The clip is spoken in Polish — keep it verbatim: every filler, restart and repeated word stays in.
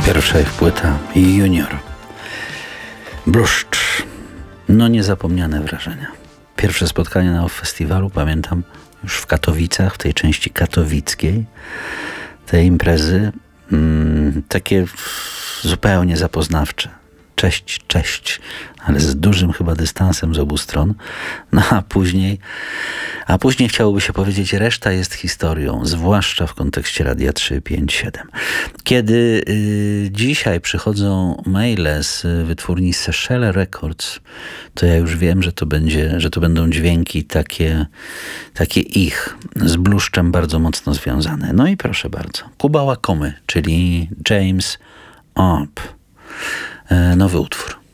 Pierwsza ich płyta i Junior. Bluszcz. No niezapomniane wrażenia. Pierwsze spotkanie na festiwalu pamiętam już w Katowicach, w tej części katowickiej tej imprezy. Mm, takie zupełnie zapoznawcze. Cześć, cześć, ale z dużym chyba dystansem z obu stron. No a później, a później chciałoby się powiedzieć, reszta jest historią, zwłaszcza w kontekście Radia trzy pięć siedem. Kiedy y, dzisiaj przychodzą maile z wytwórni Seychelle Records, to ja już wiem, że to będzie, że to będą dźwięki takie, takie ich, z Bluszczem bardzo mocno związane. No i proszę bardzo, Kuba Łakomy, czyli James Arp. Nowy utwór.